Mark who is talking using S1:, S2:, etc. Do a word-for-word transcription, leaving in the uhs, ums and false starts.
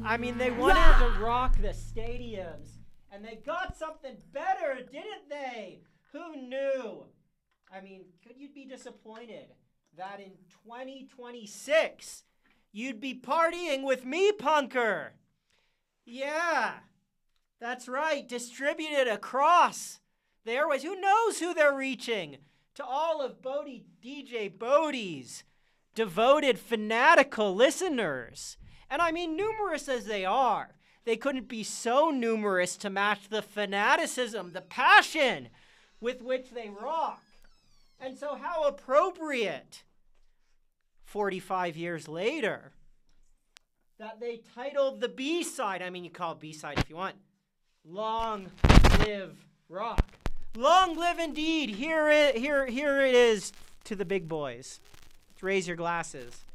S1: I mean, they wanted to rock the stadiums, and they got something better, didn't they? Who knew? I mean, could you be disappointed that in twenty twenty-six, you'd be partying with me, punker? Yeah, that's right, distributed across the airways. Who knows who they're reaching? To all of Bodie, D J Bodie's devoted, fanatical listeners. And I mean, numerous as they are, they couldn't be so numerous to match the fanaticism, the passion with which they rock. And so how appropriate, forty-five years later, that they titled the B-side, I mean, you call it B-side if you want, Long Live Rock. Long live indeed. Here it, here, here it is to the big boys. Let's raise your glasses.